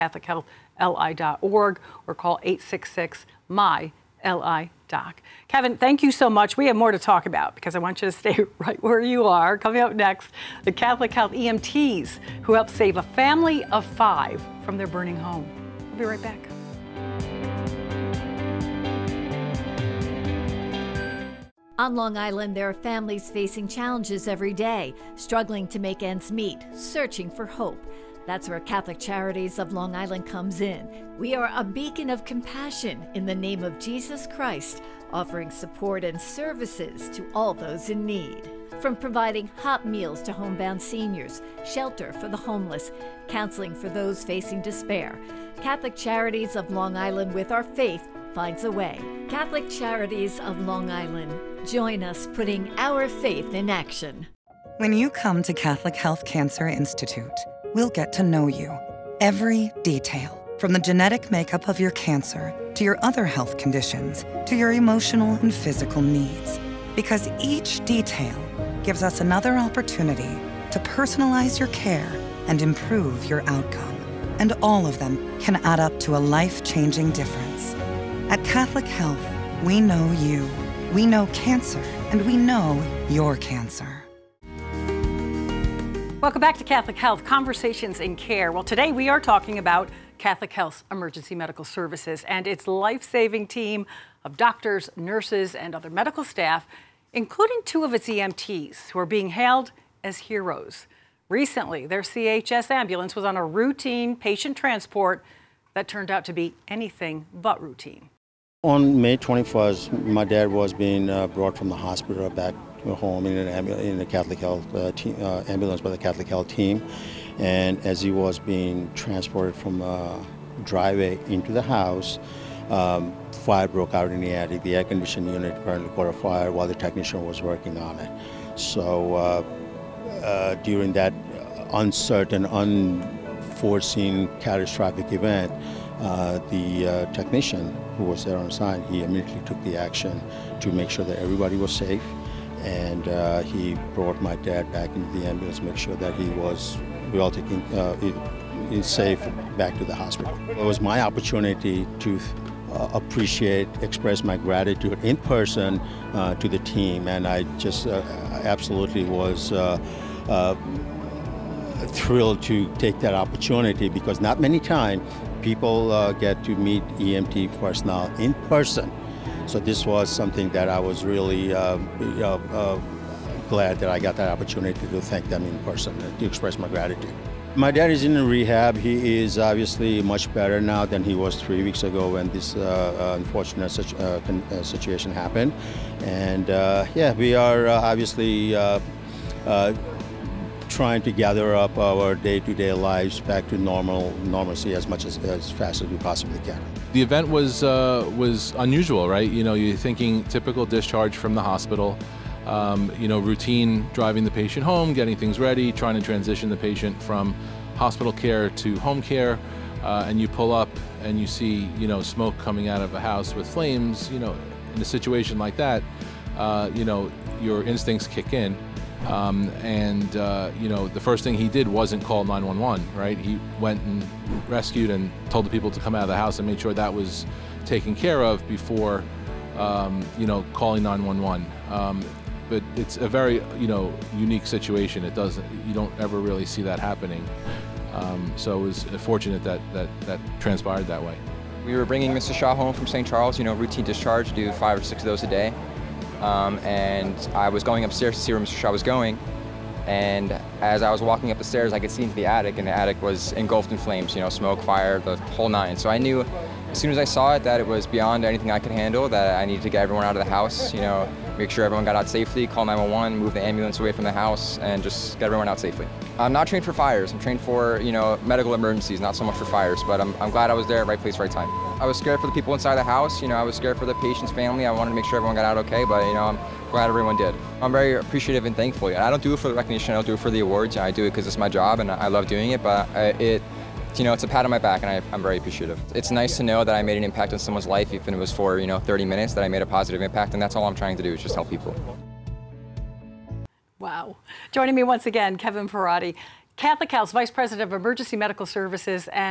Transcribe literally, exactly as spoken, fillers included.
Catholic Health L I dot org or call eight six six M Y L I doc. Kevin, thank you so much. We have more to talk about because I want you to stay right where you are. Coming up next, the Catholic Health E M Ts who helped save a family of five from their burning home. We'll be right back. On Long Island, there are families facing challenges every day, struggling to make ends meet, searching for hope. That's where Catholic Charities of Long Island comes in. We are a beacon of compassion in the name of Jesus Christ, offering support and services to all those in need. From providing hot meals to homebound seniors, shelter for the homeless, counseling for those facing despair, Catholic Charities of Long Island, with our faith, finds a way. Catholic Charities of Long Island. Join us putting our faith in action. When you come to Catholic Health Cancer Institute, we'll get to know you. Every detail, from the genetic makeup of your cancer to your other health conditions to your emotional and physical needs. Because each detail gives us another opportunity to personalize your care and improve your outcome. And all of them can add up to a life-changing difference. At Catholic Health, we know you, we know cancer, and we know your cancer. Welcome back to Catholic Health, Conversations in Care. Well, today we are talking about Catholic Health's Emergency Medical Services and its life-saving team of doctors, nurses, and other medical staff, including two of its E M Ts who are being hailed as heroes. Recently, their C H S ambulance was on a routine patient transport that turned out to be anything but routine. On May twenty-first, my dad was being uh, brought from the hospital back to home in an ambu- in a Catholic Health uh, team, uh, ambulance by the Catholic Health team, and as he was being transported from a driveway into the house, um, fire broke out in the attic. The air conditioning unit apparently caught a fire while the technician was working on it. So uh, uh, during that uncertain, unforeseen, catastrophic event, Uh, the uh, technician who was there on site, he immediately took the action to make sure that everybody was safe, and uh, he brought my dad back into the ambulance, make sure that he was well taken, uh, he, he's safe back to the hospital. It was my opportunity to uh, appreciate, express my gratitude in person uh, to the team, and I just uh, absolutely was uh, uh, thrilled to take that opportunity, because not many times people uh, get to meet E M T personnel in person. So this was something that I was really uh, uh, uh, glad that I got that opportunity to thank them in person and to express my gratitude. My dad is in rehab. He is obviously much better now than he was three weeks ago when this uh, uh, unfortunate such, uh, con- uh, situation happened. And uh, yeah, we are uh, obviously uh, uh, trying to gather up our day-to-day lives back to normal normalcy as much as, as fast as we possibly can. The event was uh, was unusual, right? You know, you're thinking typical discharge from the hospital, um, you know, routine driving the patient home, getting things ready, trying to transition the patient from hospital care to home care, uh, and you pull up and you see, you know, smoke coming out of a house with flames. You know, in a situation like that, uh, you know, your instincts kick in. Um, and, uh, you know, the first thing he did wasn't call nine one one, right? He went and rescued and told the people to come out of the house and made sure that was taken care of before, um, you know, calling nine one one. Um, but it's a very, you know, unique situation. It doesn't, you don't ever really see that happening. Um, so it was fortunate that, that that transpired that way. We were bringing Mister Shaw home from Saint Charles, you know, routine discharge, do five or six of those a day. Um, and I was going upstairs to see where Mister Shaw was going, and as I was walking up the stairs, I could see into the attic, and the attic was engulfed in flames, you know, smoke, fire, the whole nine. So I knew as soon as I saw it that it was beyond anything I could handle, that I needed to get everyone out of the house, you know, make sure everyone got out safely, call nine one one, move the ambulance away from the house, and just get everyone out safely. I'm not trained for fires. I'm trained for, you know, medical emergencies, not so much for fires, but I'm, I'm glad I was there, right place, right time. I was scared for the people inside the house, you know, I was scared for the patient's family. I wanted to make sure everyone got out okay, but, you know, I'm glad everyone did. I'm very appreciative and thankful. And I don't do it for the recognition, I don't do it for the awards. I do it because it's my job and I love doing it, but I, it, you know, it's a pat on my back, and I, I'm very appreciative. It's nice to know that I made an impact on someone's life, even if it was for, you know, thirty minutes, that I made a positive impact, and that's all I'm trying to do, is just help people. Wow. Joining me once again, Kevin Parati, Catholic Health's Vice President of Emergency Medical Services and